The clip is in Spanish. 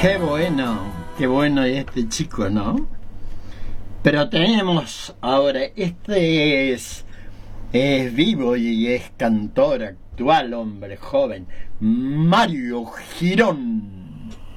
Qué bueno este chico, ¿no? Pero tenemos ahora, es vivo y es cantor actual, hombre joven, Mario Girón.